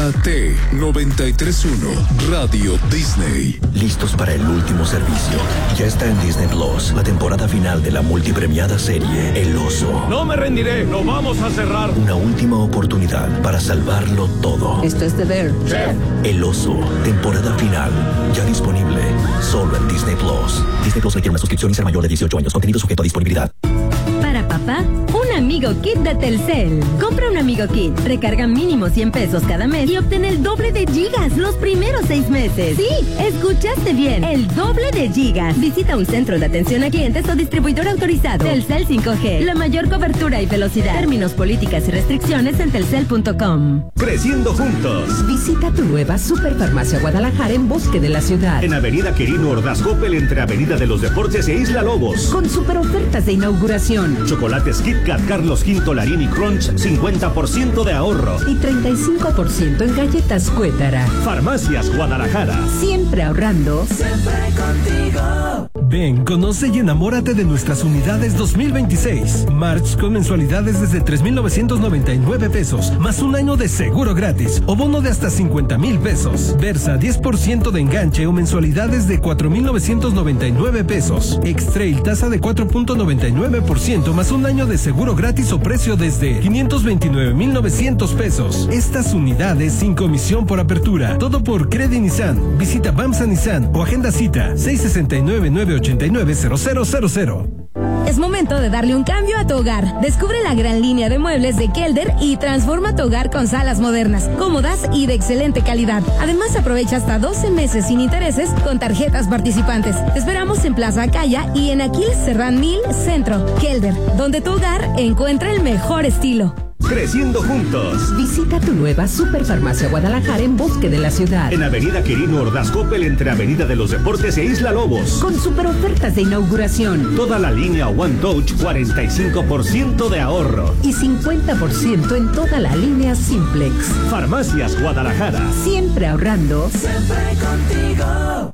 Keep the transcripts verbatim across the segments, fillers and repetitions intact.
T noventa y tres punto uno Radio Disney. Listos para el último servicio. Ya está en Disney Plus la temporada final de la multipremiada serie El Oso. No me rendiré, lo vamos a cerrar. Una última oportunidad para salvarlo todo. Esto es The Bear. Chef. El Oso, temporada final. Ya disponible solo en Disney Plus. Disney Plus requiere una suscripción y ser mayor de dieciocho años. Contenido sujeto a disponibilidad. Para papá, un amigo kit de Telcel. Compra un amigo kit, recarga mínimo cien pesos cada mes y obtén el doble de gigas los primeros seis meses. Sí, escuchaste bien, el doble de gigas. Visita un centro de atención a clientes o distribuidor autorizado. Telcel cinco G, la mayor cobertura y velocidad. Términos, políticas y restricciones en telcel punto com. Creciendo juntos. Visita tu nueva Superfarmacia Guadalajara en Bosque de la Ciudad. En Avenida Quirino Ordaz Coppel entre Avenida de los Deportes e Isla Lobos. Con super ofertas de inauguración. Chocolates Kit Kat Carlos Quinto Larini Crunch, cincuenta por ciento de ahorro. Y treinta y cinco por ciento en galletas Cuétara. Farmacias Guadalajara. Siempre ahorrando. Siempre contigo. Ven, conoce y enamórate de nuestras unidades dos mil veintiséis. March con mensualidades desde tres mil novecientos noventa y nueve pesos, más un año de seguro gratis o bono de hasta cincuenta mil pesos. Versa diez por ciento de enganche o mensualidades de cuatro mil novecientos noventa y nueve pesos. X-Trail tasa de cuatro punto noventa y nueve por ciento más un año de seguro gratis o precio desde quinientos veintinueve mil novecientos pesos. Estas unidades sin comisión por apertura. Todo por Credit Nissan. Visita Bamsa Nissan o agenda cita seis seis nueve, nueve ocho nueve, cero cero cero cero. Es momento de darle un cambio a tu hogar. Descubre la gran línea de muebles de Kelder y transforma tu hogar con salas modernas, cómodas y de excelente calidad. Además, aprovecha hasta doce meses sin intereses con tarjetas participantes. Te esperamos en Plaza Acaya y en Aquiles Serrán Mil Centro. Kelder, donde tu hogar encuentra el mejor estilo. Creciendo juntos. Visita tu nueva Superfarmacia Guadalajara en Bosque de la Ciudad. En Avenida Quirino Ordaz Coppel entre Avenida de los Deportes e Isla Lobos. Con super ofertas de inauguración. Toda la línea One Touch, cuarenta y cinco por ciento de ahorro. Y cincuenta por ciento en toda la línea Simplex. Farmacias Guadalajara. Siempre ahorrando. Siempre contigo.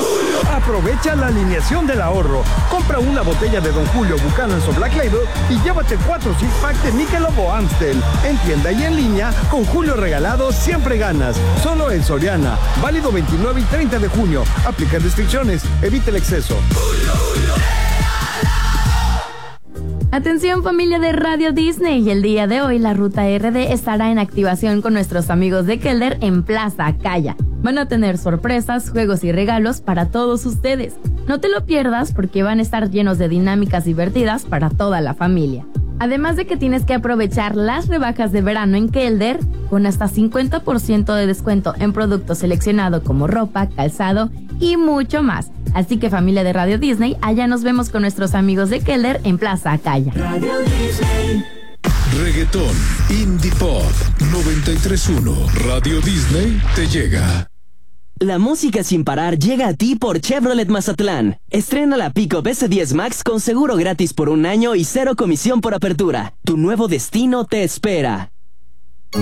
Aprovecha la alineación del ahorro. Compra una botella de Don Julio Buchanan's o Black Label y llévate cuatro six pack de Michelob o Amstel. En tienda y en línea, con Julio regalado siempre ganas. Solo en Soriana. Válido veintinueve y treinta de junio. Aplica restricciones. Evita el exceso. Atención familia de Radio Disney, el día de hoy la Ruta R D estará en activación con nuestros amigos de Kelder en Plaza Acaya. Van a tener sorpresas, juegos y regalos para todos ustedes. No te lo pierdas porque van a estar llenos de dinámicas divertidas para toda la familia. Además de que tienes que aprovechar las rebajas de verano en Kelder con hasta cincuenta por ciento de descuento en productos seleccionados como ropa, calzado y mucho más. Así que familia de Radio Disney, allá nos vemos con nuestros amigos de Kelder en Plaza Acaya. Radio Disney. Reggaetón, Indie Pop, noventa y tres punto uno Radio Disney te llega. La música sin parar llega a ti por Chevrolet Mazatlán. Estrena la Pickup S diez Max con seguro gratis por un año y cero comisión por apertura. Tu nuevo destino te espera.